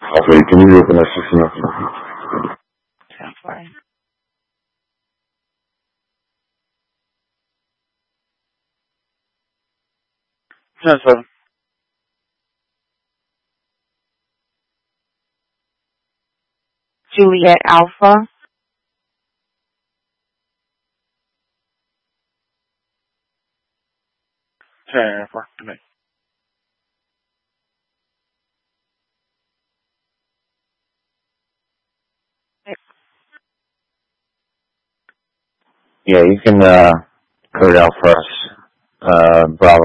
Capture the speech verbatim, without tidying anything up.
Okay, can you open that system up? ten four. ten seven. Juliet Alpha. ten four. Good night. Yeah, you can uh, code out for us. Uh, Bravo.